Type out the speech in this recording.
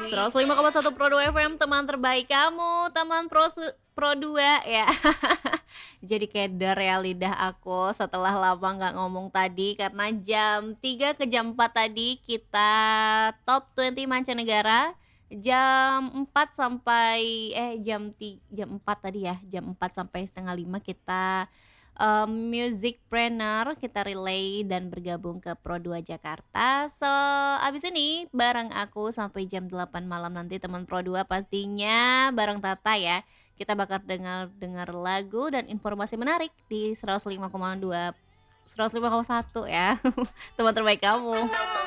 105,1 Pro 2 FM, teman terbaik kamu, teman Pro 2 ya. Jadi keder ya lidah aku setelah lama nggak ngomong tadi, karena jam 3 ke jam 4 tadi kita top 20 mancanegara. Jam 4 sampai jam 4 tadi ya, jam 4 sampai setengah 5 kita Musicpreneur, kita relay dan bergabung ke Pro 2 Jakarta. So, abis ini bareng aku sampai jam 8 malam nanti, teman Pro 2 pastinya bareng Tata ya. Kita bakal dengar lagu dan informasi menarik di 105,2 105,1 ya. Teman terbaik kamu.